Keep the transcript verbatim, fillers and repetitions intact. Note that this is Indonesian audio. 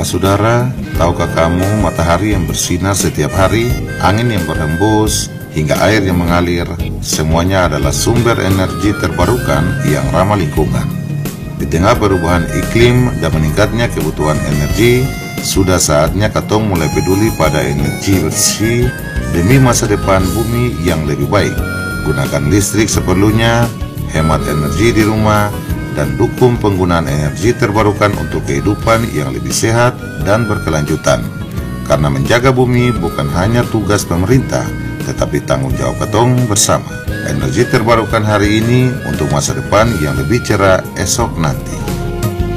Saudara-saudara, tahukah kamu matahari yang bersinar setiap hari, angin yang berhembus, hingga air yang mengalir, semuanya adalah sumber energi terbarukan yang ramah lingkungan. Di tengah perubahan iklim dan meningkatnya kebutuhan energi, sudah saatnya katong mulai peduli pada energi bersih demi masa depan bumi yang lebih baik. Gunakan listrik seperlunya, hemat energi di rumah, dan dukung penggunaan energi terbarukan untuk kehidupan yang lebih sehat dan berkelanjutan. Karena menjaga bumi bukan hanya tugas pemerintah, tetapi tanggung jawab katong bersama. Energi terbarukan hari ini untuk masa depan yang lebih cerah esok nanti.